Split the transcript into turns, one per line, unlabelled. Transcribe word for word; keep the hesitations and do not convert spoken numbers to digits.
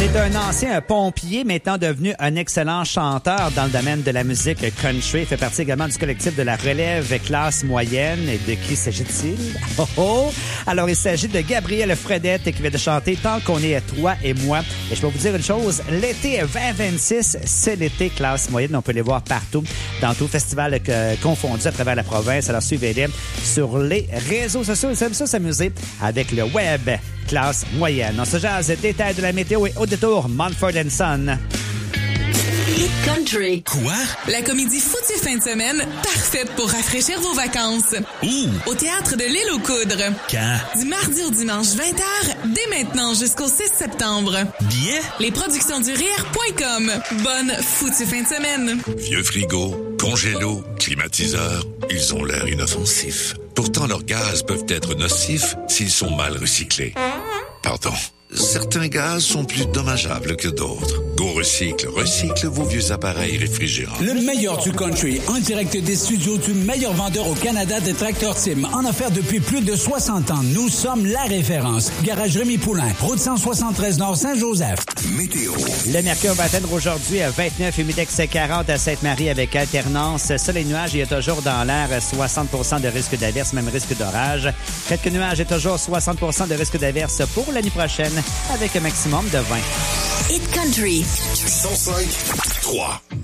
C'est un ancien pompier, maintenant devenu un excellent chanteur dans le domaine de la musique country. Il fait partie également du collectif de la relève classe moyenne. Et de qui s'agit-il? Oh oh! Alors, il s'agit de Gabriel Fredette qui vient de chanter « Tant qu'on est toi et moi ». Et je peux vous dire une chose, l'été vingt vingt-six, c'est l'été classe moyenne. On peut les voir partout, dans tout festival euh, confondu à travers la province. Alors, suivez-les sur les réseaux sociaux. Ils aiment ça s'amuser avec le web. Classe moyenne. On se jase détails de la météo et au détour, Mumford and Son.
Hit Country.
Quoi?
La comédie Foutue fin de semaine, parfaite pour rafraîchir vos vacances.
Où?
Au Théâtre de l'Île aux Coudres.
Quand?
Du mardi au dimanche vingt heures, dès maintenant jusqu'au six septembre.
Billets?
Lesproductionsdurire point com. Bonne foutue fin de semaine.
Vieux frigo, congélo, climatiseur, ils ont l'air inoffensifs. Pourtant, leurs gaz peuvent être nocifs s'ils sont mal recyclés. Pardon. Certains gaz sont plus dommageables que d'autres. Go Recycle, recycle vos vieux appareils réfrigérants.
Le meilleur du country, en direct des studios du meilleur vendeur au Canada de Tracteur Tim. En affaires depuis plus de soixante ans, nous sommes la référence. Garage Rémi Poulain, route cent soixante-treize Nord Saint-Joseph.
Météo.
Le mercure va atteindre aujourd'hui à vingt-neuf, humidex quarante à Sainte-Marie avec alternance. Sol et nuages, il y a toujours dans l'air soixante pour cent de risque d'averse, même risque d'orage. Quelques nuages et toujours soixante pour cent de risque d'averse pour l'année prochaine avec un maximum de vingt.
Hit Country.
cent cinq trois.